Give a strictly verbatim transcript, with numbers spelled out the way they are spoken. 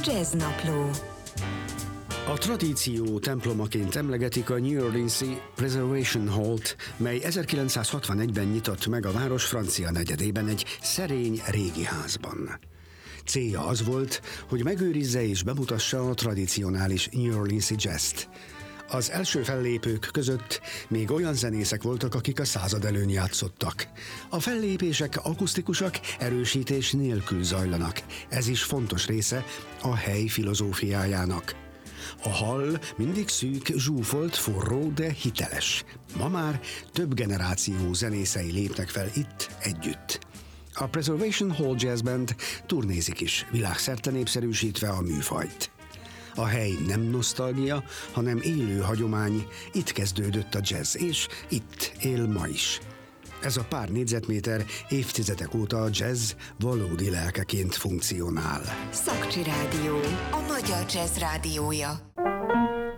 Jazz Napló. A tradíció templomaként emlegetik a New Orleans-i Preservation Hall-t, mely ezerkilencszázhatvanegyben nyitott meg a város francia negyedében egy szerény régi házban. Célja az volt, hogy megőrizze és bemutassa a tradicionális New Orleans-i jazzt. Az első fellépők között még olyan zenészek voltak, akik a század előn játszottak. A fellépések akusztikusak, erősítés nélkül zajlanak. Ez is fontos része a hely filozófiájának. A hall mindig szűk, zsúfolt, forró, de hiteles. Ma már több generáció zenészei lépnek fel itt együtt. A Preservation Hall Jazz Band turnézik is, világszerte népszerűsítve a műfajt. A hely nem nosztalgia, hanem élő hagyomány, itt kezdődött a jazz, és itt él ma is. Ez a pár négyzetméter évtizedek óta a jazz valódi lelkeként funkcionál. Szakcsi Rádió, a magyar jazz rádiója.